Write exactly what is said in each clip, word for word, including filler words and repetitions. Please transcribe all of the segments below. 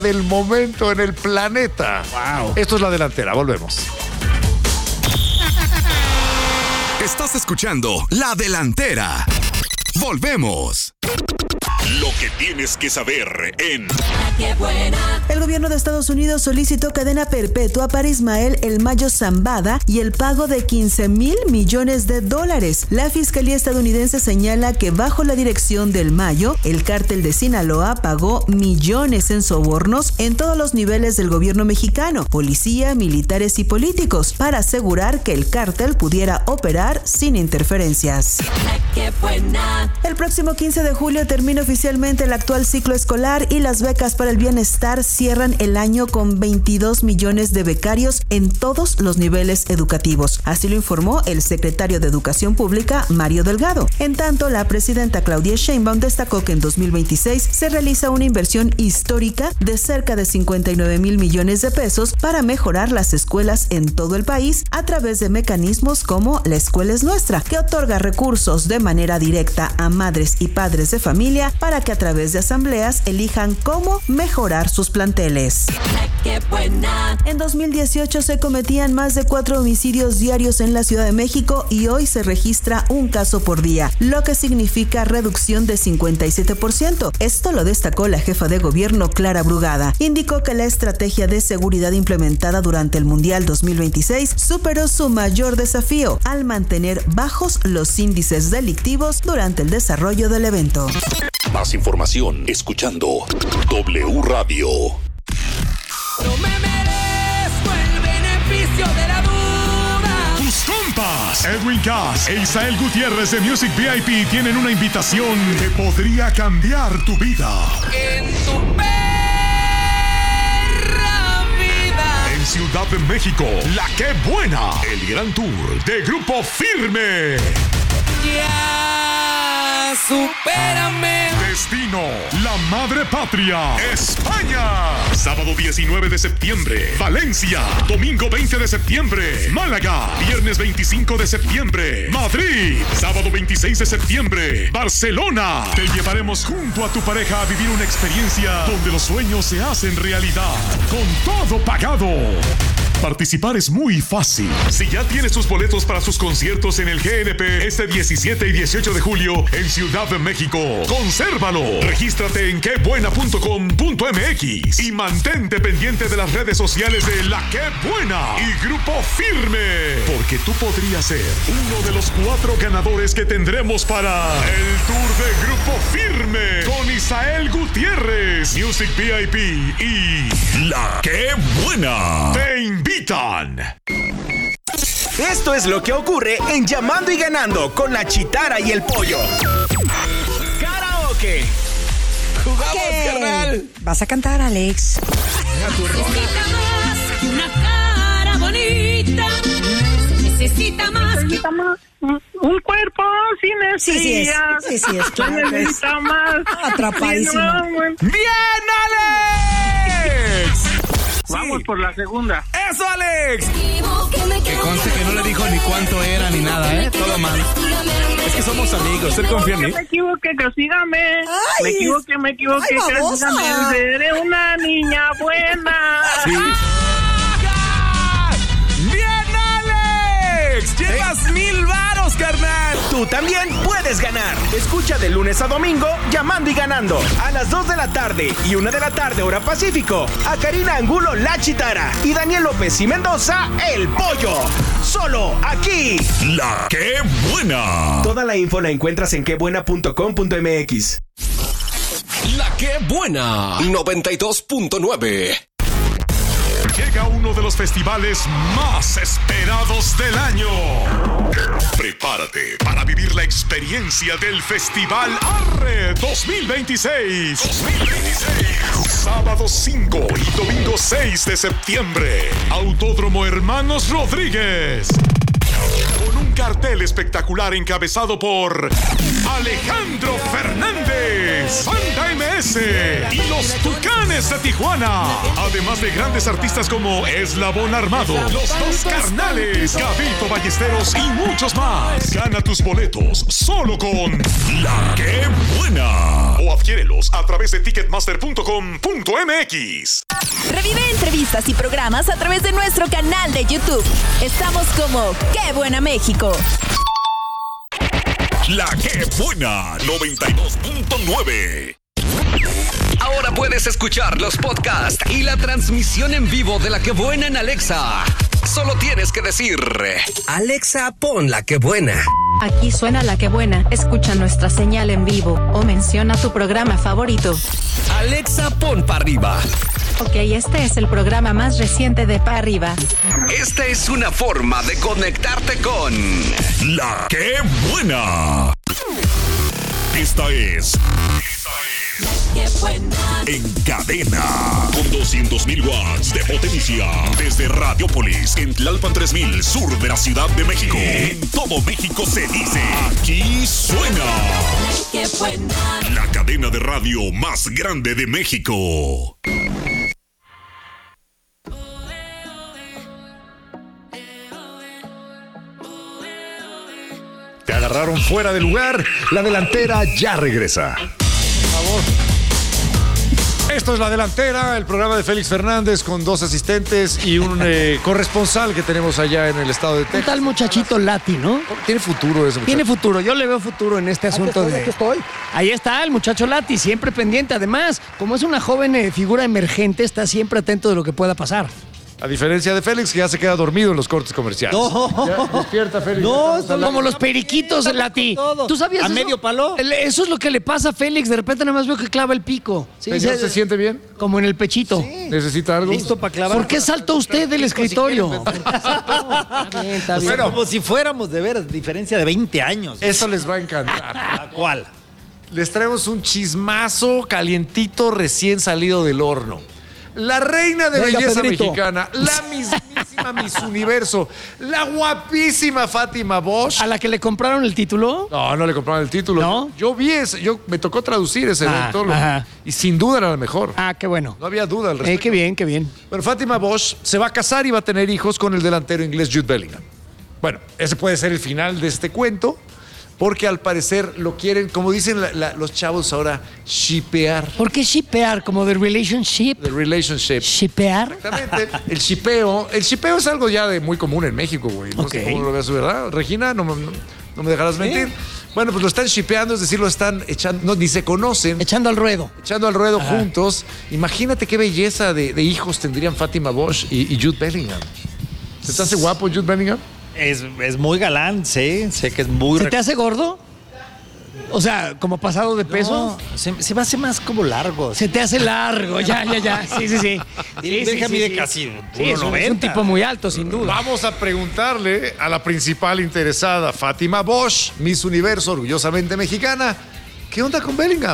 del momento en el planeta. Wow. Esto es La Delantera, volvemos. Estás escuchando La Delantera. Volvemos. Lo que tienes que saber en ¡Qué buena! El gobierno de Estados Unidos solicitó cadena perpetua para Ismael El Mayo Zambada y el pago de quince mil millones de dólares. La Fiscalía estadounidense señala que bajo la dirección del Mayo, el cártel de Sinaloa pagó millones en sobornos en todos los niveles del gobierno mexicano, policía, militares y políticos, para asegurar que el cártel pudiera operar sin interferencias. ¡Qué buena! El próximo quince de julio termina oficialmente el actual ciclo escolar y las becas para el bienestar cierran el año con veintidós millones de becarios en todos los niveles educativos. Así lo informó el secretario de Educación Pública, Mario Delgado. En tanto, la presidenta Claudia Sheinbaum destacó que en dos mil veintiséis se realiza una inversión histórica de cerca de cincuenta y nueve mil millones de pesos para mejorar las escuelas en todo el país a través de mecanismos como La Escuela es Nuestra, que otorga recursos de manera directa a madres y padres de familia para que a través de asambleas elijan cómo mejorar sus planteles. ¡Qué buena! En dos mil dieciocho se cometían más de cuatro homicidios diarios en la Ciudad de México y hoy se registra un caso por día, lo que significa reducción de cincuenta y siete por ciento. Esto lo destacó la jefa de gobierno, Clara Brugada. Indicó que la estrategia de seguridad implementada durante el Mundial dos mil veintiséis superó su mayor desafío al mantener bajos los índices delictivos durante el desarrollo del evento. Más información escuchando W Radio. No me merezco el beneficio de la duda. Tus compas, Edwin Cass e Isael Gutiérrez de Music V I P tienen una invitación que podría cambiar tu vida. En tu perra vida. En Ciudad de México, La Qué Buena, el gran tour de Grupo Firme. Ya, supérame. Destino, la madre patria, España. Sábado diecinueve de septiembre, Valencia. Domingo veinte de septiembre, Málaga. Viernes veinticinco de septiembre, Madrid. Sábado veintiséis de septiembre, Barcelona. Te llevaremos junto a tu pareja a vivir una experiencia donde los sueños se hacen realidad, con todo pagado. Participar es muy fácil. Si ya tienes tus boletos para sus conciertos en el G N P este diecisiete y dieciocho de julio en Ciudad de México, consérvalo. Regístrate en qué buena punto com punto m x y mantente pendiente de las redes sociales de La Qué Buena y Grupo Firme, porque tú podrías ser uno de los cuatro ganadores que tendremos para el tour de Grupo Firme con Isael Gutiérrez, Music V I P y La Qué Buena. Te invitan. Esto es lo que ocurre en Llamando y Ganando con la Chitara y el Pollo. Karaoke. Jugamos, ¿Qué? carnal. Vas a cantar, Alex. Necesita más que una cara bonita. Necesita más que Necesita más un cuerpo sin Sí, sí es. estrellas. Sí, sí es. Claro que es. Necesita más. Atrapadísimo. ¡Bien, Alex! Vamos por la segunda. ¡Eso, Alex! Que conste que no le dijo ni cuánto era ni nada, ¿eh? Todo mal. Es que somos amigos, él confía en mí. Me equivoqué, castígame. Ay, Me equivoqué, me equivoqué, ay, babosa. castígame. Seré una niña buena. Sí. ¡Bien, Alex! ¡Llevas mil varos, carnal! Tú también puedes ganar. Escucha de lunes a domingo Llamando y Ganando a las dos de la tarde y una de la tarde hora Pacífico a Karina Angulo, La Chitara, y Daniel López y Mendoza, El Pollo. Solo aquí, La Qué Buena. toda la info la encuentras en qué buena punto com punto m x. La Qué Buena. noventa y dos punto nueve. Llega uno de los festivales más esperados del año. Prepárate para vivir la experiencia del Festival Arre dos mil veintiséis. dos mil veintiséis. Sábado cinco y domingo seis de septiembre. Autódromo Hermanos Rodríguez. Con un cartel espectacular encabezado por Alejandro Fernández, Banda M S y los Tucanes de Tijuana. Además de grandes artistas como Eslabón Armado, Los Dos Carnales, Gabito Ballesteros y muchos más. Gana tus boletos solo con La Que Buena. O adquiérelos a través de ticketmaster punto com punto m x. Revive entrevistas y programas a través de nuestro canal de YouTube. Estamos como ¡Qué Buena México! La Que Buena noventa y dos punto nueve. Ahora puedes escuchar los podcasts y la transmisión en vivo de La Que Buena en Alexa. Solo tienes que decir: Alexa, pon La Que Buena. Aquí suena La Que Buena. Escucha nuestra señal en vivo o menciona tu programa favorito. Alexa, pon Pa' Arriba. Ok, este es el programa más reciente de Pa' Arriba. Esta es una forma de conectarte con La Que Buena. Esta es Qué buena. En Cadena, con doscientos mil watts de potencia, desde Radiopolis, en Tlalpan tres mil, sur de la Ciudad de México. En todo México se dice, aquí suena. Qué buena. La cadena de radio más grande de México. Te agarraron fuera de lugar. La delantera ya regresa. Por favor. Esto es La Delantera, el programa de Félix Fernández con dos asistentes y un eh, corresponsal que tenemos allá en el estado de Texas. Un tal muchachito Lati, ¿no? Tiene futuro ese muchacho. Tiene futuro, yo le veo futuro en este asunto Aquí estoy, de... aquí estoy. Ahí está el muchacho Lati, siempre pendiente. Además, como es una joven eh, figura emergente, está siempre atento de lo que pueda pasar. A diferencia de Félix, que ya se queda dormido en los cortes comerciales. No. Ya, despierta, Félix. No, como los periquitos, Lati. ¿Tú sabías ¿A eso? medio palo? El- Eso es lo que le pasa a Félix. De repente nada más veo que clava el pico. Sí, ¿Señor, se siente bien? Como en el pechito. ¿Necesita algo? Listo para clavar. ¿Por qué saltó usted del escritorio? Está bien, está bien. Bueno, como si fuéramos de veras, diferencia de veinte años. Eso les va a encantar. ¿A cuál? Les traemos un chismazo calientito recién salido del horno. La reina de Venga, belleza Pedrito. mexicana, la mismísima Miss Universo, la guapísima Fátima Bosch. ¿A la que le compraron el título? No, no le compraron el título. ¿No? Yo vi ese, yo me tocó traducir ese Ah, evento lo- ajá. y sin duda era la mejor. Ah, qué bueno. No había duda al Eh, respecto. qué bien, qué bien. Bueno, Fátima Bosch se va a casar y va a tener hijos con el delantero inglés Jude Bellingham. Bueno, ese puede ser el final de este cuento, porque al parecer lo quieren, como dicen la- la- los chavos ahora, shipear. ¿Por qué shipear? ¿Como de relationship? The relationship. ¿Shipear? Exactamente. El shipeo. El shipeo es algo ya de muy común en México, güey. No sé Ok. cómo lo veas, ¿verdad? Regina, no, me- no- no me dejarás mentir. Bueno, pues lo están shipeando, es decir, lo están echando, no, ni se conocen. Echando al ruedo. Echando al ruedo juntos. Imagínate qué belleza de, de hijos tendrían Fátima Bosch y, y Jude Bellingham. ¿Se te hace guapo Jude Bellingham? Es, es muy galán, sí. Sé que es muy... ¿Se te hace gordo? O sea, como pasado de peso. No, se, se me hace más como largo. Se te hace largo, ya, ya, ya. Sí, sí, sí. Y Sí, sí, Bellingham sí, mide sí. casi Sí, es un, es un uno noventa. tipo muy alto, sin duda. Vamos a preguntarle a la principal interesada, Fátima Bosch, Miss Universo, orgullosamente mexicana, ¿qué onda con Bellingham?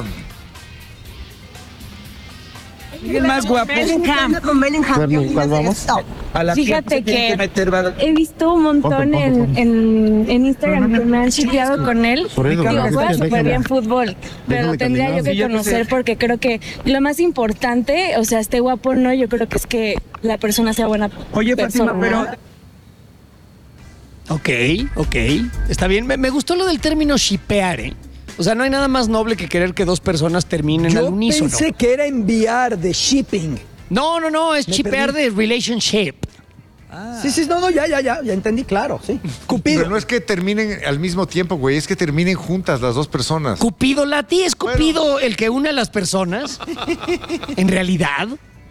El más guapo. Bellingham. Con Bellingham. ¿Cuál vamos? A la Fíjate que que meter, ¿verdad? he visto un montón en, en, en Instagram que me han shipeado con él. Por eso, Digo, déjame, juega súper déjame. bien fútbol, pero Déjame tendría terminar. yo que Sí, ya conocer sé. porque creo que lo más importante, o sea, esté guapo o no, yo creo que es que la persona sea buena Oye, persona. Fátima, pero... Ok, ok. Está bien. Me, me gustó lo del término shipear, ¿eh? O sea, no hay nada más noble que querer que dos personas terminen al Yo unísono. pensé que era enviar de shipping. No, no, no, es Me shipear perdí. de relationship. Sí, sí, no, no, ya, ya, ya, ya entendí, claro, sí. Cupido. Pero no es que terminen al mismo tiempo, güey, es que terminen juntas las dos personas. Cupido, Lati, ¿es Cupido el que une a las personas? ¿En realidad?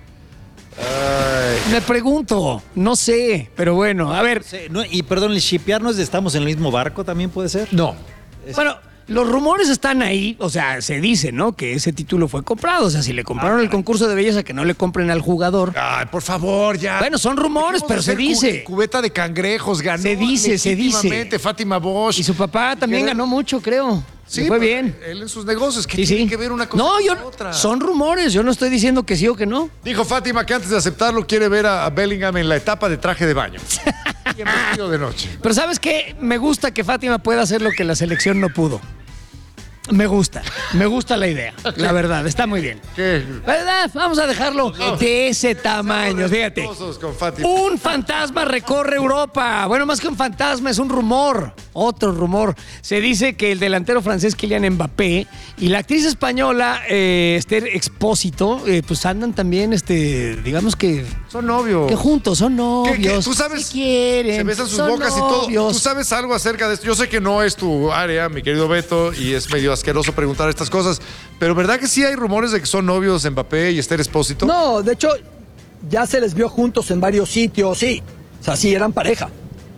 Me pregunto, no sé, pero bueno, a ver. Sí, no, y perdón, el shipear no es de estamos en el mismo barco, también puede ser. No. Bueno, los rumores están ahí, o sea, se dice, ¿no? Que ese título fue comprado. O sea, si le compraron el concurso de belleza, que no le compren al jugador. Ay, por favor, ya. Bueno, son rumores, Dejemos pero de se hacer dice. cu- Cubeta de cangrejos, ganó. Se dice, se dice. legítimamente Fátima Bosch. Y su papá también Queda- ganó mucho, creo. Sí, Le fue pero bien. Él en sus negocios, que Sí, tiene sí. que ver una cosa No, con yo la otra. son rumores. Yo no estoy diciendo que sí o que no. Dijo Fátima que antes de aceptarlo quiere ver a a Bellingham en la etapa de traje de baño. Bien vestido de noche. Pero ¿sabes qué? Me gusta que Fátima pueda hacer lo que la selección no pudo. Me gusta, me gusta la idea, la verdad, está muy bien. ¿Qué? ¿Verdad? Vamos a dejarlo de ese tamaño, fíjate. Con Fátima. Un fantasma recorre Europa. Bueno, más que un fantasma, es un rumor. Otro rumor. Se dice que el delantero francés Kylian Mbappé y la actriz española eh, Esther Expósito, eh, pues andan también, este, digamos que... Son novios. Que juntos, son novios. ¿Qué, qué? ¿Tú sabes? Se quieren. Se besan sus son bocas y todo. novios. ¿Tú sabes algo acerca de esto? Yo sé que no es tu área, mi querido Beto, y es medio asqueroso preguntar estas cosas, pero ¿verdad que sí hay rumores de que son novios Mbappé y Esther Expósito? No, de hecho, ya se les vio juntos en varios sitios, sí. O sea, sí, eran pareja.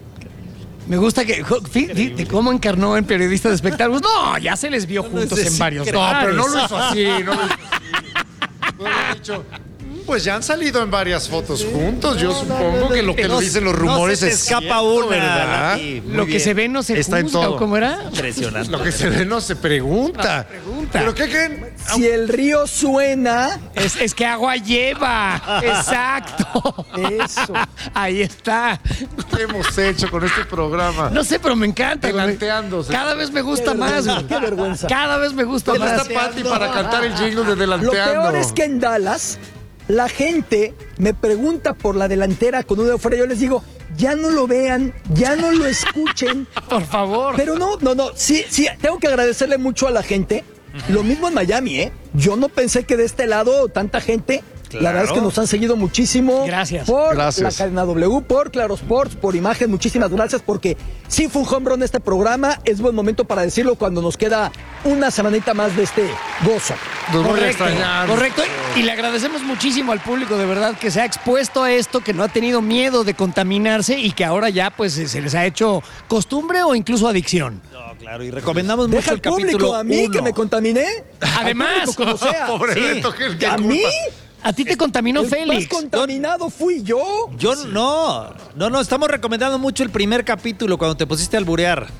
Me gusta que fíjate cómo encarnó en periodista de espectáculos. No, ya se les vio juntos en varios. No, pero no lo hizo así, no lo hizo así. No lo he dicho. Pues ya han salido en varias fotos juntos. Yo supongo que lo que lo dicen los rumores no se te es escapa cierto, una, ¿verdad? Lati, muy Lo que bien. se ve no se Está en juzga, todo. ¿o cómo era? Impresionante. Lo que se ve no se pregunta. No se pregunta. ¿Pero qué creen? Si el río suena, Es, es que agua lleva. Exacto. Eso. Ahí está. ¿Qué hemos hecho con este programa? No sé, pero me encanta. güey. Delanteándose. Cada vez me gusta Qué más. vergüenza, güey. qué vergüenza. Cada vez me gusta ¿Dónde más. está Pati para cantar el jingle de lo Delanteando? peor es que en Dallas la gente me pregunta por la delantera con un dedo fuera. Yo les digo, ya no lo vean, ya no lo escuchen. Por favor. Pero no, no, no. Sí, sí, tengo que agradecerle mucho a la gente. Lo mismo en Miami, ¿eh? Yo no pensé que de este lado tanta gente. Claro. La verdad es que nos han seguido muchísimo. Gracias. Por Gracias. la cadena W, por Claro Sports, por Imagen. Muchísimas gracias porque sí fue un home run este programa. Es buen momento para decirlo cuando nos queda una semanita más de este gozo. Nos voy a Correcto, extrañar. correcto. Y le agradecemos muchísimo al público, de verdad, que se ha expuesto a esto, que no ha tenido miedo de contaminarse y que ahora ya pues se les ha hecho costumbre o incluso adicción. No, claro, y recomendamos Deja mucho al el capítulo público a mí uno. que me contaminé. Además, Al público, como sea. Pobre Sí. Beto, ¿qué- qué ¿A culpa? mí? a ti te contaminó El Félix. más contaminado fui yo. Yo no, no, no, estamos recomendando mucho el primer capítulo cuando te pusiste a alburear.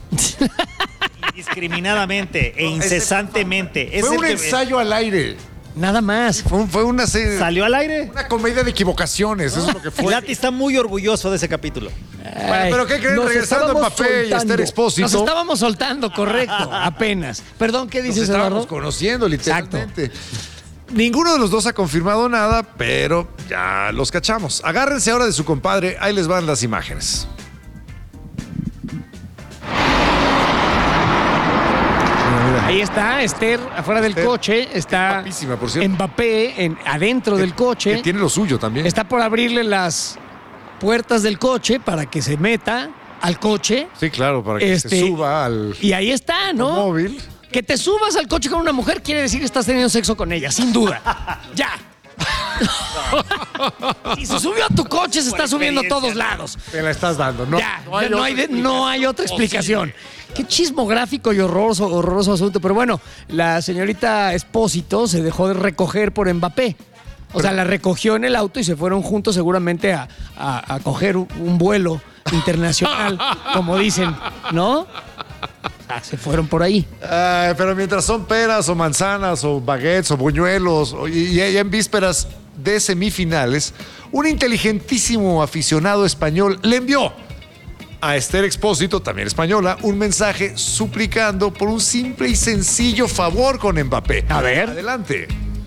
Indiscriminadamente e incesantemente. Es Fue el un que- ensayo al aire. Nada más. Fue, un- fue una serie- ¿Salió al aire? una comedia de equivocaciones. Eso es lo que fue. Lati está muy orgulloso de ese capítulo. Bueno, pero ¿qué creen? Nos Regresando a estábamos Mbappé y soltando. Esther Expósito. Nos estábamos soltando, correcto, apenas. Perdón, ¿qué Nos dices, estábamos Eduardo? conociendo literalmente. Ninguno de los dos ha confirmado nada, pero ya los cachamos. Agárrense ahora de su compadre, ahí les van las imágenes. Ahí está Esther afuera del Esther, coche, está guapísima, por cierto. Mbappé en, adentro del coche. Que tiene lo suyo también. Está por abrirle las puertas del coche para que se meta al coche. Sí, claro, para que Este, se suba al Y ahí está, ¿no? móvil. Que te subas al coche con una mujer quiere decir que estás teniendo sexo con ella, sin duda. Ya. Si se subió a tu coche, se está subiendo a todos lados. Te la estás dando, ¿no? Ya, ya no, hay de- no hay otra explicación. Qué chismográfico y horroroso, horroroso asunto. Pero bueno, la señorita Expósito se dejó de recoger por Mbappé. O sea, la recogió en el auto y se fueron juntos seguramente a, a- a coger un, un vuelo internacional, como dicen, ¿no? Ah, se fueron por ahí. Ay, pero mientras son peras o manzanas o baguettes o buñuelos o- y, y ya en vísperas de semifinales, un inteligentísimo aficionado español le envió a Esther Expósito, también española, un mensaje suplicando por un simple y sencillo favor con Mbappé. A ver. Adelante.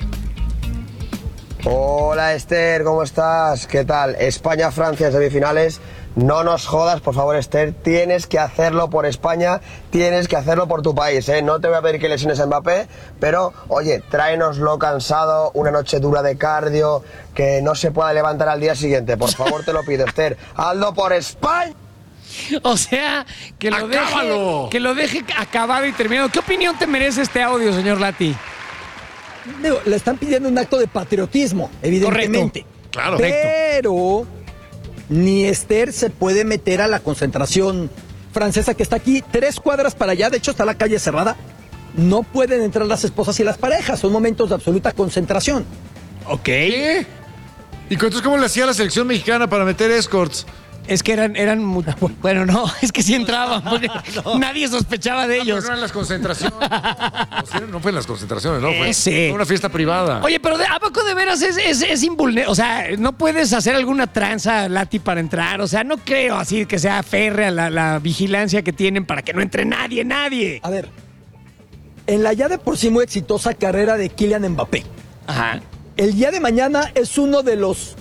Hola Esther, ¿cómo estás? ¿Qué tal? España-Francia en semifinales. No nos jodas, por favor, Esther. Tienes que hacerlo por España, tienes que hacerlo por tu país, ¿eh? No te voy a pedir que lesiones a Mbappé, pero, oye, tráenoslo cansado, una noche dura de cardio, que no se pueda levantar al día siguiente. Por favor, te lo pido, Esther. Hazlo por España. O sea, que lo, deje, ¡Acábalo! que lo deje acabado y terminado. ¿Qué opinión te merece este audio, señor Lati? Digo, le están pidiendo un acto de patriotismo, evidentemente. Correcto. Claro. Pero ni Esther se puede meter a la concentración francesa que está aquí tres cuadras para allá. De hecho, está la calle cerrada. No pueden entrar las esposas y las parejas. Son momentos de absoluta concentración. Ok. ¿Qué? ¿Y entonces cómo le hacía la selección mexicana para meter escorts? Es que eran, eran muy, bueno, no, es que sí entraban, porque no. nadie sospechaba de ellos. No, no en las concentraciones. No, no fue en las concentraciones, no. Fue, Ese. fue una fiesta privada. Oye, pero de, ¿a poco de veras es, es, es invulnerable? O sea, no puedes hacer alguna tranza, Lati, para entrar. O sea, no creo así que sea férrea la, la vigilancia que tienen para que no entre nadie, nadie. A ver, en la ya de por sí muy exitosa carrera de Kylian Mbappé. Ajá. El día de mañana es uno de los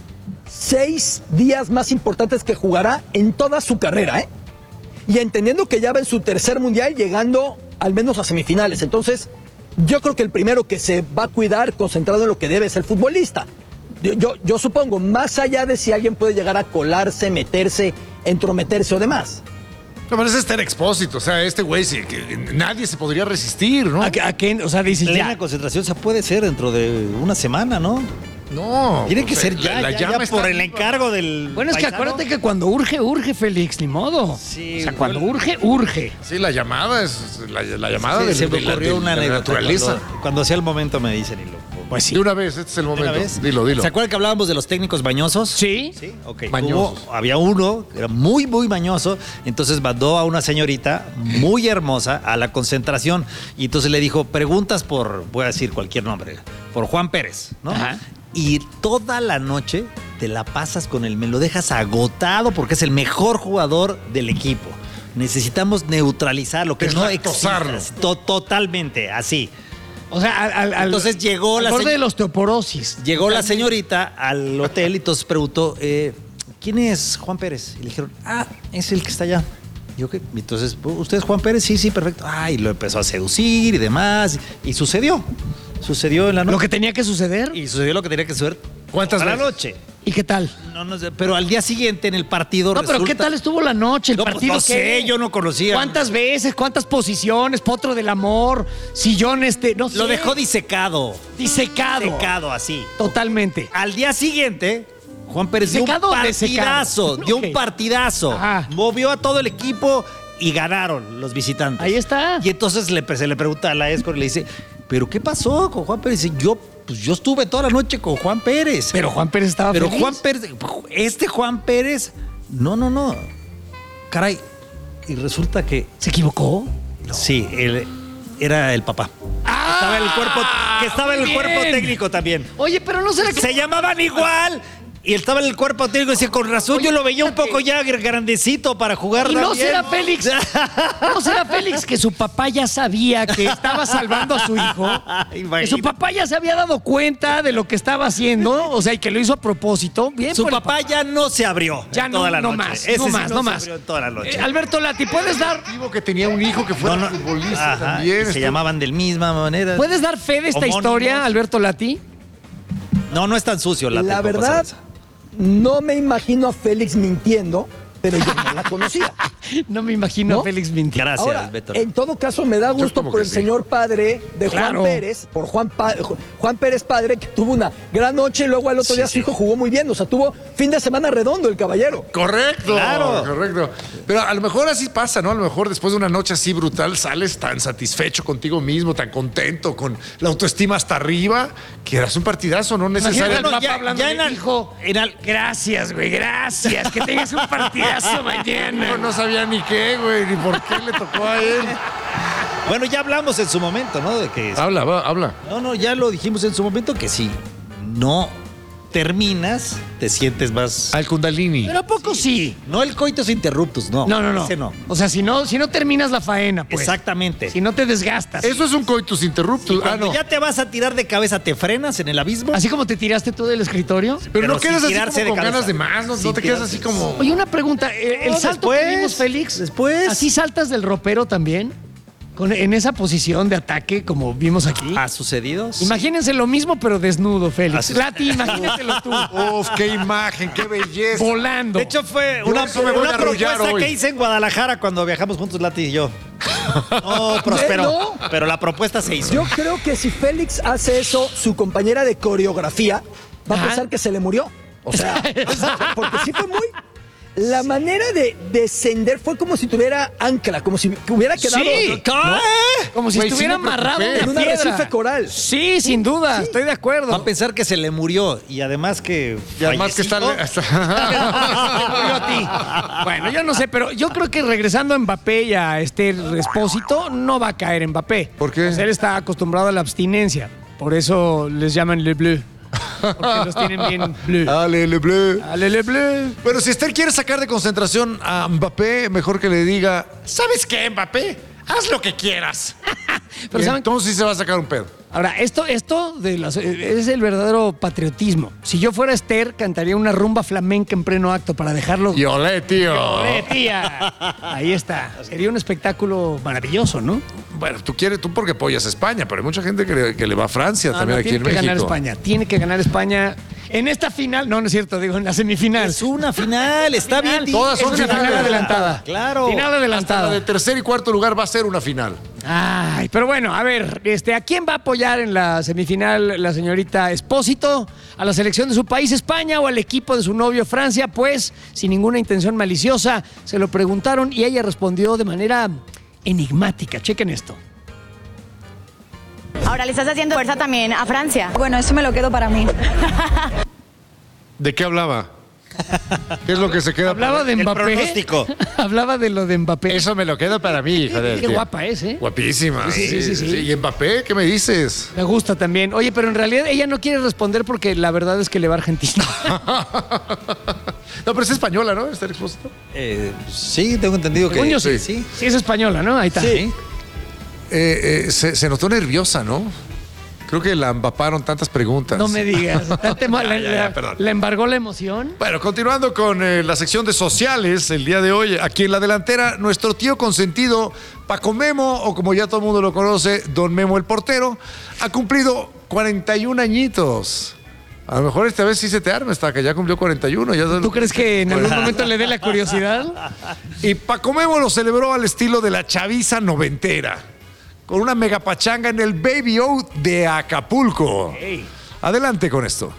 seis días más importantes que jugará en toda su carrera, ¿eh? Y entendiendo que ya va en su tercer mundial, llegando al menos a semifinales. Entonces, yo creo que el primero que se va a cuidar, concentrado en lo que debe, es el futbolista. Yo, yo, yo supongo, más allá de si alguien puede llegar a colarse, meterse, entrometerse o demás. No, pero es Esther Expósito, o sea, este güey, sí, que nadie se podría resistir, ¿no? ¿A, a qué? O sea, dice Plena ya. concentración, o sea, puede ser dentro de una semana, ¿no? No. Tiene que pues, ser la- ya, la ya, llama ya está por el viva. encargo del Bueno, es que paisano. acuérdate que cuando urge, urge, Félix, ni modo. Sí, o sea, cuando urge, urge. Sí, la llamada es la, la llamada Sí, de, se me de la- ocurrió de una la anécdota. naturaleza. Cuando, cuando sea el momento me dicen y lo... Pues sí. De una vez, este es el ¿De momento. una vez? Dilo, dilo. ¿Se acuerdan que hablábamos de los técnicos mañosos? Sí. Sí, ok. Mañosos. Hubo- había uno que era muy, muy mañoso, entonces mandó a una señorita muy hermosa a la concentración y entonces le dijo, preguntas por, voy a decir cualquier nombre, por Juan Pérez, ¿no? Ajá. Y toda la noche te la pasas con él, me lo dejas agotado porque es el mejor jugador del equipo. Necesitamos neutralizarlo, que no Deslactosarlo. exista. To- totalmente, así. O sea, al, al, Entonces llegó al la borde se- de la osteoporosis. Llegó la señorita al hotel y entonces preguntó, eh, ¿quién es Juan Pérez? Y le dijeron, ah, es el que está allá. Y yo, ¿qué? Y entonces, ¿usted es Juan Pérez? Sí, sí, perfecto. Ah, y lo empezó a seducir y demás. Y sucedió. Sucedió en la noche. Lo que tenía que suceder. Y sucedió lo que tenía que suceder. ¿Cuántas a la veces? noche. ¿Y qué tal? No, no sé, pero al día siguiente en el partido No, pero resulta- ¿qué tal estuvo la noche? El No, pues, partido. no sé, ¿qué? yo no conocía. ¿Cuántas veces? ¿Cuántas posiciones? Potro del amor, sillón este, no sé. Lo dejó disecado. disecado. Disecado así. Totalmente. Al día siguiente, Juan Pérez dio un ¿Disecado o desecado? partidazo, dio Ok. un partidazo. Ajá. Movió a todo el equipo y ganaron los visitantes. Ahí está. Y entonces le, se le pregunta a la Escort y le dice, ¿pero qué pasó con Juan Pérez? Y dice, yo, pues yo estuve toda la noche con Juan Pérez. Pero Juan Pérez estaba Pero feliz. Juan Pérez, este Juan Pérez, no, no, no. Caray. Y resulta que, ¿Se equivocó? sí, él era el papá. ¡Ah! Estaba en el cuerpo, que estaba en el muy cuerpo bien. técnico también. Oye, pero no será que. Se llamaban igual. Y estaba en el cuerpo técnico y decía, con razón Oye, yo lo veía un fíjate. poco ya grandecito para jugar ¿Y no bien. será Félix? ¿No será Félix que su papá ya sabía que estaba salvando a su hijo? Que su papá ya se había dado cuenta de lo que estaba haciendo, o sea, y que lo hizo a propósito. Bien, Su por el papá ya no se abrió Ya en no, toda la no noche. más, Ese no sí más, no se más. abrió en toda la noche. Eh, Alberto Lati, ¿puedes dar, Digo que tenía un hijo que fuera No, no. futbolista Ajá, también. y se esto- llamaban de la misma manera. ¿puedes dar fe de esta Homónimos. historia, Alberto Lati? No, no es tan sucio la La tampoco, verdad, ¿sabes? no me imagino a Félix mintiendo, pero yo no la conocía. No me imagino ¿No? a Félix mintiendo. Gracias, Ahora, Beto. en todo caso, me da gusto como por que el sí. señor padre de Claro. Juan Pérez, por Juan, Pa- Juan Pérez padre, que tuvo una gran noche y luego al otro Sí, día su sí. hijo jugó muy bien. O sea, tuvo fin de semana redondo el caballero. Correcto, Claro. correcto. Pero a lo mejor así pasa, ¿no? A lo mejor después de una noche así brutal sales tan satisfecho contigo mismo, tan contento, con la autoestima hasta arriba, que eras un partidazo, no Imagínate necesario. al papá ya- hablando ya de en al- hijo. en al- Gracias, güey, gracias. Que tengas un partidazo mañana. No, no sabía ni qué, güey, ni por qué le tocó a él. Bueno, ya hablamos en su momento, ¿no? De que Habla, va, habla. No, no, ya lo dijimos en su momento que si no terminas, te sientes más. Al Kundalini. Pero ¿a poco sí? No el coitus interruptus, no. No, no, no. Ese no. O sea, si no, si no terminas la faena, pues. Exactamente. Si no te desgastas. Eso es un coitus interruptus. Ah, Cuando no. ya te vas a tirar de cabeza, te frenas en el abismo. Así como te tiraste tú del escritorio. Pero, pero no sin quedas así tirarse como de con cabeza. ganas de más, no, Sin no te quedas tirarse. así como... Oye, una pregunta. eh, El No, salto después, que vimos, Félix. después. ¿Así saltas del ropero también? Con, en esa posición de ataque, como vimos aquí. ¿Ha sucedido? Sí. Imagínense lo mismo, pero desnudo, Félix. Así- Lati, imagínatelo tú. Uf, qué imagen, qué belleza. Volando. De hecho, fue Yo una, eso me voy una a arrullar propuesta hoy. que hice en Guadalajara cuando viajamos juntos, Lati y yo. No prosperó. ¿No? Pero la propuesta se hizo. Yo creo que si Félix hace eso, su compañera de coreografía va Ajá. a pensar que se le murió. O sea, porque sí fue muy... La manera de descender fue como si tuviera ancla, como si hubiera quedado. Sí, ¿no? como si Güey, sí estuviera me amarrado preocupé. en En una piedra. arrecife coral. Sí, sin duda, estoy de acuerdo. Va a pensar que se le murió y además que. Y además que está... fallecido. Yo a ti. Bueno, yo no sé, pero yo creo que regresando a Mbappé y a Esther Espósito, no va a caer Mbappé. ¿Por qué? Pues él está acostumbrado a la abstinencia. Por eso les llaman Le Bleu. Porque los tienen bien bleu. Ale, le bleu. Ale, le bleu. Pero si Esther quiere sacar de concentración a Mbappé, mejor que le diga, ¿sabes qué, Mbappé? Haz lo que quieras. Pero Y ¿saben? entonces sí se va a sacar un pedo. Ahora, esto, esto de las- es el verdadero patriotismo. Si yo fuera Esther, cantaría una rumba flamenca en pleno acto para dejarlo. Y olé, tío. ¡Olé, tía! Ahí está. Sería un espectáculo maravilloso, ¿no? Bueno, tú quieres, tú porque apoyas a España, pero hay mucha gente que le, que le va a Francia No, también no, aquí tiene en que México. ganar España. Tiene que ganar España en esta final. No, no es cierto, digo en la semifinal. Es una final, está bien. dicho. Todas son es una final finales. adelantada. Claro. Final Hasta adelantada. la de tercer y cuarto lugar va a ser una final. Ay, pero bueno, a ver, este, ¿a quién va a apoyar en la semifinal la señorita Espósito? ¿A la selección de su país, España, o al equipo de su novio, Francia? Pues, sin ninguna intención maliciosa, se lo preguntaron y ella respondió de manera enigmática. Chequen esto. Ahora le estás haciendo fuerza también a Francia. Bueno, eso me lo quedo para mí. ¿De qué hablaba? ¿Qué es lo que se queda? Hablaba de El Mbappé. pronóstico. Hablaba de lo de Mbappé. Eso me lo quedo para mí, hija de... Qué guapa es, ¿eh? Guapísima. Sí, sí, sí, sí, sí. ¿Y Mbappé? ¿Qué me dices? Me gusta también. Oye, pero en realidad ella no quiere responder porque la verdad es que le va a Argentina. No, pero es española, ¿no? Esther Expósito. Eh, sí, tengo entendido que. Según yo sí. sí. Sí, es española, ¿no? Ahí está. Sí. Eh, eh, se, se notó nerviosa, ¿no? Creo que la empaparon tantas preguntas. No me digas. Tanto emo- la, Ya, ya, la- perdón. la embargó la emoción. Bueno, continuando con eh, la sección de sociales, el día de hoy, aquí en la delantera, nuestro tío consentido, Paco Memo, o como ya todo el mundo lo conoce, Don Memo el portero, ha cumplido cuarenta y un añitos. A lo mejor esta vez sí se te arma, hasta que ya cumplió cuarenta y uno. Ya ¿Tú crees que en algún momento le dé la curiosidad? Y Paco Memo lo celebró al estilo de la chaviza noventera, con una megapachanga en el Baby O de Acapulco. Adelante con esto.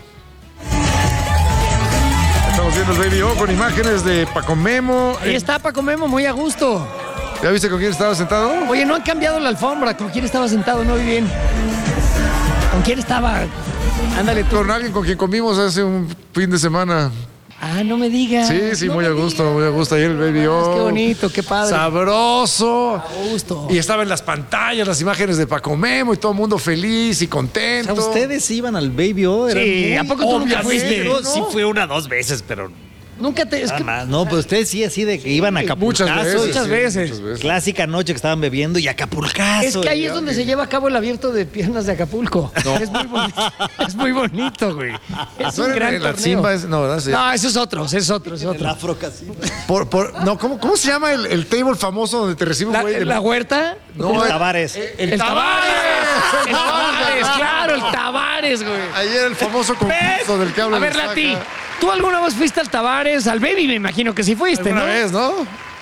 Estamos viendo el Baby O con imágenes de Paco Memo. Ahí está Paco Memo, muy a gusto. ¿Ya viste con quién estaba sentado? Oye, no han cambiado la alfombra. ¿Con quién estaba sentado? No vi bien. ¿Con quién estaba? Ándale tú. Con alguien con quien comimos hace un fin de semana. Ah, no me digas. Sí, sí, No muy me a gusto, digas. muy a gusto. Ahí el Baby O. Qué bonito, qué padre. Sabroso. A gusto. Y estaba en las pantallas las imágenes de Paco Memo y todo el mundo feliz y O contento. sea, ustedes iban al Baby O. eran Sí, muy- ¿a poco tú nunca Obviamente, fuiste? yo ¿No? Sí, fue una dos veces, pero. Nunca te. Es Nada que, más. No, pues ustedes sí, así de que iban a Acapulcazo. Muchas veces. Muchas sí, veces. muchas veces. Clásica noche que estaban bebiendo y Acapulcazo. es que ahí Y- es donde se lleva a cabo el abierto de piernas de Acapulco. Es muy bonito. Es muy bonito, güey. Es ¿No un era gran en la torneo. Zimba? Es- no, ¿verdad? Sí. No, ese es otro, ese es otro, ese es El otro. Afro Casino. Por, por- no, ¿cómo, ¿cómo se llama el, el table famoso donde te recibe un La, güey? de- la huerta. No, El Tavares. El, El Tavares. Tavares. El Tavares, claro, el Tavares, güey. Ayer el famoso concurso ¿Ves? del que habla A ver, el Saca. Lati, ¿tú alguna vez fuiste al Tavares, al Baby? Me imagino que sí fuiste, Una ¿no? vez, ¿no?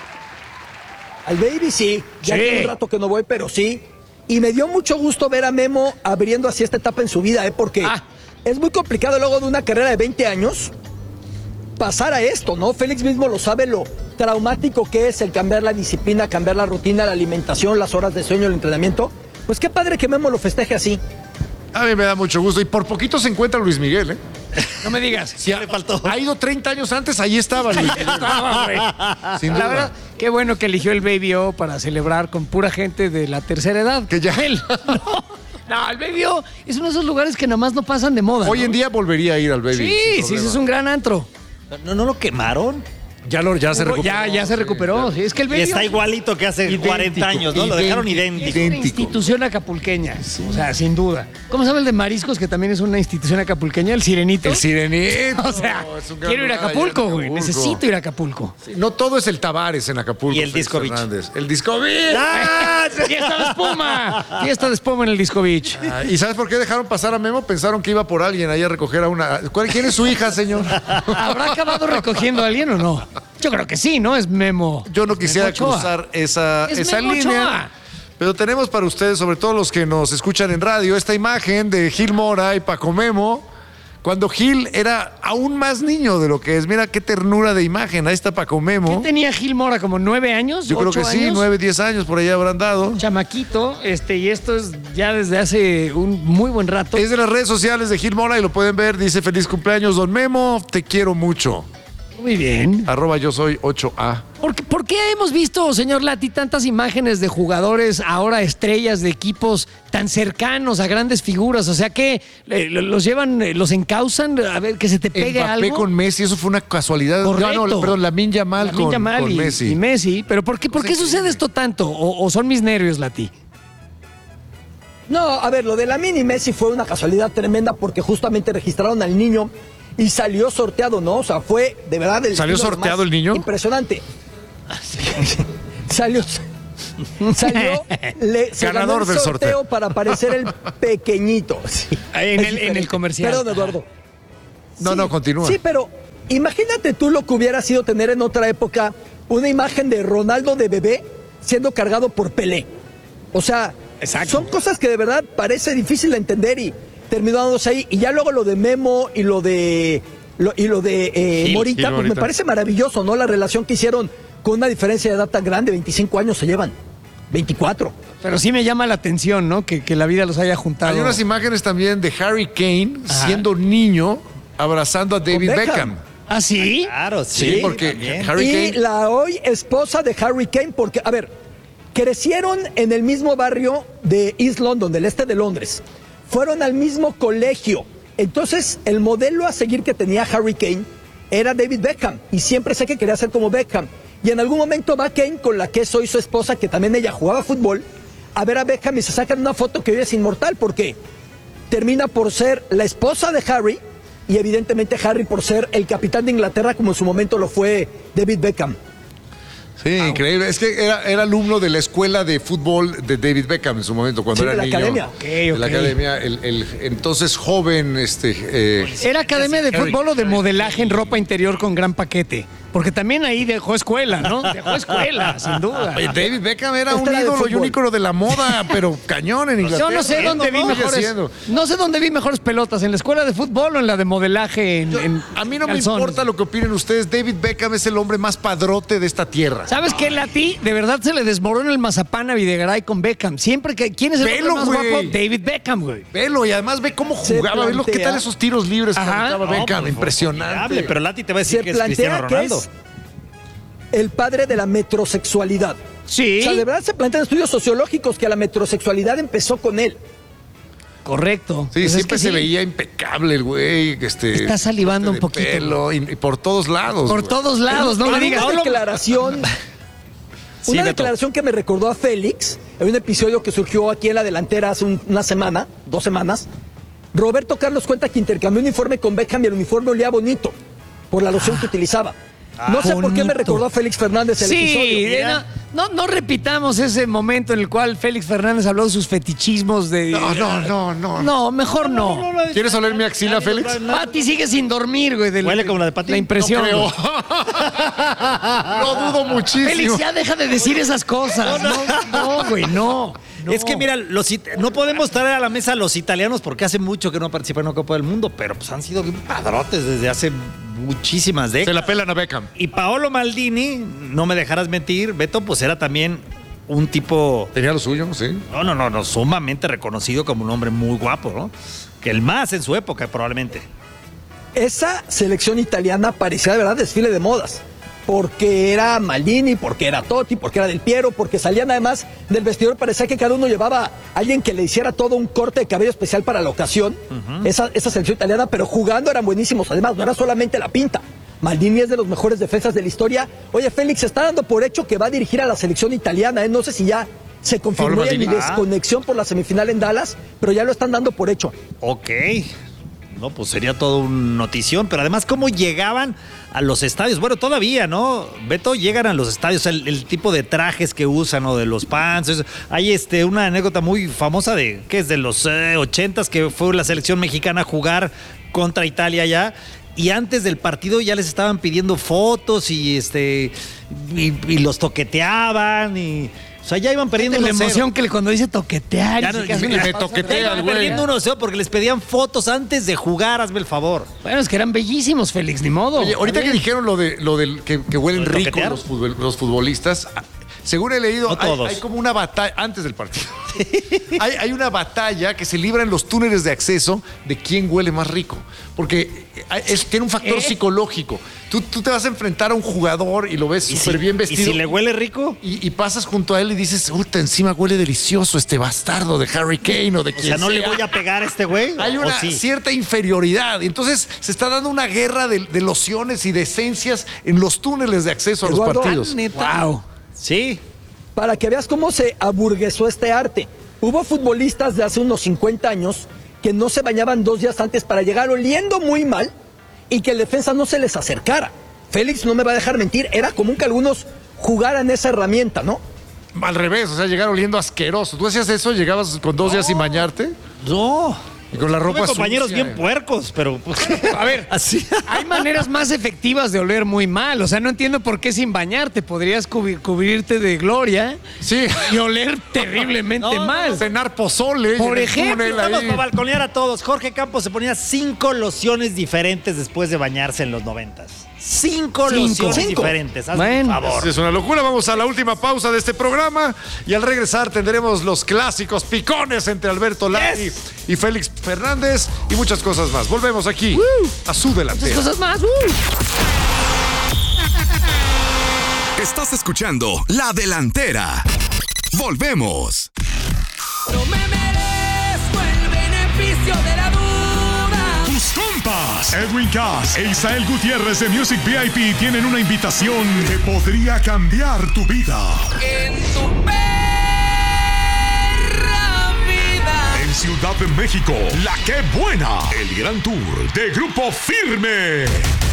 Al Baby sí, ya Sí. tiene un rato que no voy, pero sí. Y me dio mucho gusto ver a Memo abriendo así esta etapa en su vida, ¿eh? Porque Ah. es muy complicado luego de una carrera de veinte años pasar a esto, ¿no? Félix mismo lo sabe lo traumático que es el cambiar la disciplina, cambiar la rutina, la alimentación, las horas de sueño, el entrenamiento. Pues qué padre que Memo lo festeje así. A mí me da mucho gusto. Y por poquito se encuentra Luis Miguel, ¿eh? No me digas. Sí, le faltó. Ha ido treinta años antes, ahí estaba Luis Miguel. Estaba, güey. Sin La duda. verdad, qué bueno que eligió el Baby O para celebrar con pura gente de la tercera edad. Que ya- Él. No, no, el Baby O es uno de esos lugares que nada más no pasan de moda. Hoy ¿no? en día volvería a ir al Baby. Sí, sin sí, problema. es un gran antro. ¿No, no lo quemaron? Ya, lo, ya se recuperó. Ya, ya se recuperó. Sí, es que el Y Baby está O igualito que hace Idéntico, cuarenta años, ¿no? Lo dejaron es idéntico. una idéntico. institución acapulqueña. O sea, sin duda. ¿Cómo se llama el de mariscos, que también es una institución acapulqueña? El Sirenito. El Sirenito. O sea, Es un gran quiero ir a lugar allá Acapulco, en güey. Acapulco. Necesito ir a Acapulco. Sí, no todo es el Tavares en Acapulco. Y el Félix Disco Beach. Fernández. El Disco Beach. ¡Ah! ¡Fiesta de espuma! Fiesta de espuma en el Disco Beach. Ah, ¿y sabes por qué dejaron pasar a Memo? Pensaron que iba por alguien ahí a recoger a una... ¿Cuál- ¿Quién es su hija, señor? ¿Habrá acabado recogiendo a alguien o no? Yo creo que sí, ¿no? Es Memo. Yo no quisiera Memo Ochoa. cruzar esa, Es esa Memo línea. Ochoa. Pero tenemos para ustedes, sobre todo los que nos escuchan en radio, esta imagen de Gil Mora y Paco Memo cuando Gil era aún más niño de lo que es. Mira qué ternura de imagen. Ahí está Paco Memo. ¿Qué tenía Gil Mora? ¿Como nueve años? Yo creo que ¿ocho sí, años? nueve, diez años por allá habrán dado. Chamaquito, este, y esto es ya desde hace un muy buen rato. Es de las redes sociales de Gil Mora y lo pueden ver. Dice: feliz cumpleaños, don Memo. Te quiero mucho. Muy bien. Arroba yo soy ocho A. ¿Por qué, por qué hemos visto, señor Lati, tantas imágenes de jugadores, ahora estrellas de equipos tan cercanos a grandes figuras? O sea que eh, los llevan, eh, los encausan, a ver, que se te pegue Mbappé algo. con Messi, eso fue una casualidad. Correcto. No, no, perdón, Lamine Yamal Lamine con, Yamal con y, Messi. y Messi. Pero ¿por qué, por qué sucede esto tanto? ¿O, o son mis nervios, Lati? No, a ver, lo de Lamine y Messi fue una casualidad tremenda porque justamente registraron al niño y salió sorteado, ¿no? O sea, fue de verdad el ¿Salió estilo sorteado más el niño? Impresionante. salió salió le, se ganó Ganador el del sorteo, sorteo. para aparecer el pequeñito. Sí, en, es el, en el diferente. comercial. Perdón, Eduardo. No, Sí, no, continúa. Sí, pero imagínate tú lo que hubiera sido tener en otra época una imagen de Ronaldo de bebé siendo cargado por Pelé. O sea, Exacto. son cosas que de verdad parece difícil de entender y terminó dándose ahí. Y ya luego lo de Memo y lo de lo, y lo de eh, Gil, Morita, Gil pues me Morita. parece maravilloso, ¿no? La relación que hicieron con una diferencia de edad tan grande, veinticinco años se llevan, veinticuatro. Pero sí me llama la atención, ¿no? Que, que la vida los haya juntado. Hay unas imágenes también de Harry Kane Ajá. siendo niño abrazando a David Beckham. Beckham. ¿Ah, sí? Claro, Sí, sí. porque también. Harry Y Kane. la hoy esposa de Harry Kane, porque, a ver, crecieron en el mismo barrio de East London, del este de Londres. Fueron al mismo colegio. Entonces, el modelo a seguir que tenía Harry Kane era David Beckham. Y siempre sé que quería ser como Beckham. Y en algún momento va Kane con la que es hoy su esposa, que también ella jugaba fútbol, a ver a Beckham y se sacan una foto que hoy es inmortal, porque termina por ser la esposa de Harry y evidentemente Harry por ser el capitán de Inglaterra, como en su momento lo fue David Beckham. Sí, increíble. Es que era, era alumno de la escuela de fútbol de David Beckham en su momento, cuando Sí, era de la niño. academia. Ok, De la ok. academia, el, el entonces joven, este... eh, ¿Era academia de Harry- fútbol o de modelaje en ropa interior con gran paquete? Porque también ahí dejó escuela, ¿no? Dejó escuela, sin duda. Oye, David Beckham era Este un era de ídolo y un fútbol. ícono de la moda, pero cañón en Inglaterra. Yo no sé dónde vi Sigue mejores. siendo. No sé dónde vi mejores pelotas, en la escuela de fútbol o en la de modelaje en, Yo- en a mí no me calzones. importa lo que opinen ustedes. David Beckham es el hombre más padrote de esta tierra. ¿Sabes qué, Lati? De verdad se le desmorona el mazapán a Videgaray con Beckham. Siempre que. ¿Quién es el Velo, hombre más güey. guapo? David Beckham, güey. Velo, y además ve cómo Se jugaba. Ve lo que plantea- tal esos tiros libres que Ajá. aventaba No, Beckham. pues, Impresionante. formidable, pero Lati te va a decir Se que es Cristiano plantea que Ronaldo. es el padre de la metrosexualidad. Sí. O sea, de verdad se plantean estudios sociológicos que la metrosexualidad empezó con él. Correcto. Sí, Pues es siempre que se sí. veía impecable el güey. Este, Está salivando corte un poquito. de pelo, y, y por todos lados. Por güey. todos lados, no Hay le una digas. declaración, Sí, una Beto. declaración que me recordó a Félix en un episodio que surgió aquí en la delantera hace un- una semana, dos semanas. Roberto Carlos cuenta que intercambió un uniforme con Beckham y el uniforme olía bonito por la loción que utilizaba. No sé por qué me bonito. recordó a Félix Fernández el Sí, episodio. eh, no, no, no repitamos ese momento en el cual Félix Fernández habló de sus fetichismos de. No, no, no, no. No, mejor no. ¿Quieres oler mi axila, Félix? Pati sigue sin dormir, güey. del- Huele como la de Pati. La impresión. No creo. güey. Lo dudo muchísimo. Félix, ya deja de decir esas cosas. No, no, güey, no. no. Es que mira, los it- no podemos traer a la mesa a los italianos porque hace mucho que no participan en una Copa del Mundo, pero pues han sido bien padrotes desde hace muchísimas Se décadas. la pelan a Beckham. Y Paolo Maldini, no me dejarás mentir, Beto, pues era también un tipo, Tenía lo suyo, sí. no, no, no, no, sumamente reconocido como un hombre muy guapo, ¿no? Que el más en su época, probablemente. Esa selección italiana parecía de verdad desfile de modas. Porque era Maldini, porque era Totti, porque era Del Piero, porque salían además del vestidor, parecía que cada uno llevaba a alguien que le hiciera todo un corte de cabello especial para la ocasión. esa, esa selección italiana, pero jugando eran buenísimos. Además, no era solamente la pinta. Maldini es de los mejores defensas de la historia. Oye, Félix, se está dando por hecho que va a dirigir a la selección italiana. ¿eh? No sé si ya se confirmó Paolo ya mi Maldini. desconexión por la semifinal en Dallas, pero ya lo están dando por hecho. Ok. No, pues sería todo un notición, pero además cómo llegaban a los estadios. Bueno, todavía, ¿no? Beto, llegan a los estadios, el, el tipo de trajes que usan o de los pants. eso. Hay este, una anécdota muy famosa de, ¿qué es? De los eh, ochentas, que fue la selección mexicana a jugar contra Italia ya. Y antes del partido ya les estaban pidiendo fotos y este y, y los toqueteaban y O sea, ya iban perdiendo la uno cero. emoción que cuando dice toquetear. Ya y no, se queda y una me pausa. toquetea Ya el iban güey. perdiendo uno cero porque les pedían fotos antes de jugar, hazme el favor. Bueno, es que eran bellísimos, Félix, ni modo. Oye, ahorita A ver. que dijeron lo de lo del que, que huelen ¿Lo de rico toquetear? los, futbol- los futbolistas, según he leído, No hay, todos. hay como una batalla antes del partido. hay, hay una batalla que se libra en los túneles de acceso de quién huele más rico. Porque hay- es- tiene un factor ¿Eh? psicológico. Tú, tú te vas a enfrentar a un jugador y lo ves ¿Y súper si- bien y vestido. si le huele rico? Y, y pasas junto a él y dices, puta, encima huele delicioso este bastardo de Harry Kane o de O quien sea, ¿no le sea". voy a pegar a este güey? Hay ¿O una sí? cierta inferioridad. Y entonces se está dando una guerra de, de lociones y de esencias en los túneles de acceso a los Eduardo, partidos. Wow. Sí. Para que veas cómo se aburguesó este arte. Hubo futbolistas de hace unos cincuenta años que no se bañaban dos días antes para llegar oliendo muy mal y que el defensa no se les acercara. Félix no me va a dejar mentir, era común que algunos jugaran esa herramienta, ¿no? Al revés, o sea, llegar oliendo asqueroso. ¿Tú hacías eso? ¿Llegabas con dos días sin bañarte? No. Y con la ropa Tuve compañeros sucia. bien puercos, pero pues, A ver, así. hay maneras más efectivas de oler muy mal. O sea, no entiendo por qué sin bañarte podrías cubi- cubrirte de gloria Sí. y oler terriblemente No, mal. Cenar pozole. Por y en el ejemplo, túnel Vamos ahí. a balconear a todos. Jorge Campos se ponía cinco lociones diferentes después de bañarse en los noventas. Cinco, Cinco. lociones Cinco. diferentes. Hazme Bueno. un favor. Es una locura. Vamos a la última pausa de este programa y al regresar tendremos los clásicos picones entre Alberto Lati Yes. y Félix Fernández y muchas cosas más. Volvemos aquí a su Muchas delantera. cosas más. Uh. Estás escuchando La Delantera. Volvemos. No me merezco el beneficio de la duda. Tus compas, Edwin Cass e Isael Gutiérrez de Music V I P tienen una invitación que podría cambiar tu vida. En tu perra vida. En Ciudad de México, La Que Buena, el gran tour de Grupo Firme.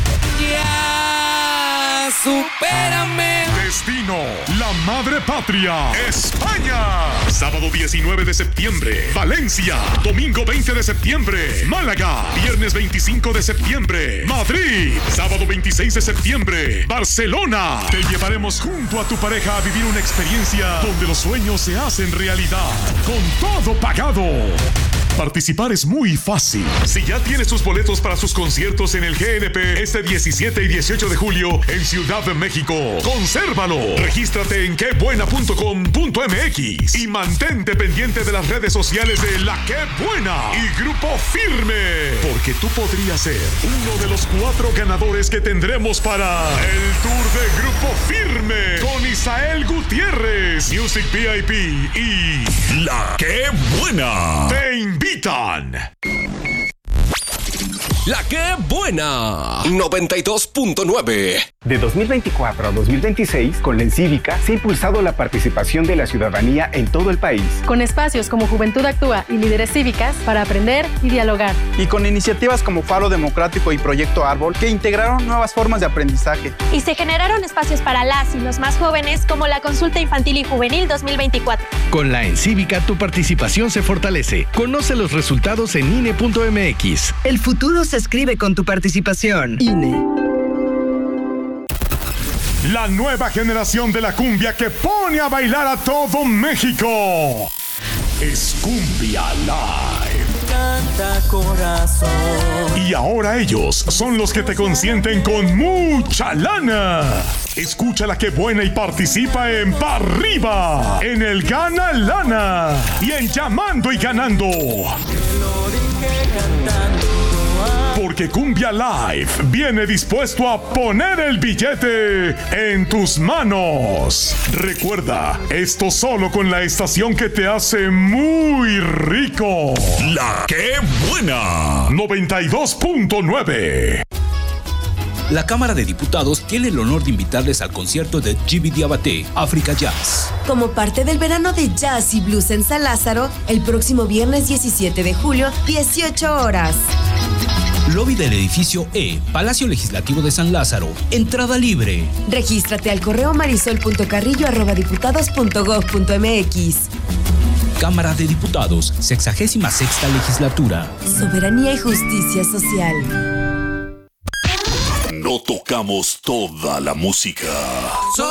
Ya supérame. Destino, la madre patria, España. Sábado diecinueve de septiembre, Valencia. Domingo veinte de septiembre, Málaga. Viernes veinticinco de septiembre, Madrid. Sábado veintiséis de septiembre, Barcelona. Te llevaremos junto a tu pareja a vivir una experiencia donde los sueños se hacen realidad. Con todo pagado. Participar es muy fácil. Si ya tienes tus boletos para sus conciertos en el G N P este diecisiete y dieciocho de julio en Ciudad de México, consérvalo. Regístrate en quebuena punto com punto m x y mantente pendiente de las redes sociales de La Que Buena y Grupo Firme, porque tú podrías ser uno de los cuatro ganadores que tendremos para el Tour de Grupo Firme con Isael Gutiérrez, Music V I P y La Que Buena. Te invitan. La Que Buena. noventa y dos punto nueve. De dos mil veinticuatro a dos mil veintiséis, con la Encívica se ha impulsado la participación de la ciudadanía en todo el país. Con espacios como Juventud Actúa y Líderes Cívicas para aprender y dialogar. Y con iniciativas como Faro Democrático y Proyecto Árbol que integraron nuevas formas de aprendizaje. Y se generaron espacios para las y los más jóvenes como la Consulta Infantil y Juvenil dos mil veinticuatro. Con la Encívica tu participación se fortalece. Conoce los resultados en I N E punto M X. El futuro se escribe con tu participación. I N E. La nueva generación de la cumbia que pone a bailar a todo México. Es Cumbia Live. Canta corazón. Y ahora ellos son los que te consienten con mucha lana. Escucha La Que Buena y participa en Pa' Arriba, en el Gana Lana y en Llamando y Ganando. Porque Cumbia Live viene dispuesto a poner el billete en tus manos. Recuerda, esto solo con la estación que te hace muy rico. La Que Buena. noventa y dos punto nueve. La Cámara de Diputados tiene el honor de invitarles al concierto de Gibi Diabaté, África Jazz. Como parte del verano de jazz y blues en San Lázaro, el próximo viernes diecisiete de julio, dieciocho horas. Lobby del edificio E, Palacio Legislativo de San Lázaro. Entrada libre. Regístrate al correo marisol punto carrillo arroba diputados punto gob punto m x. Cámara de Diputados, sexagésima sexta legislatura. Soberanía y justicia social. No tocamos toda la música.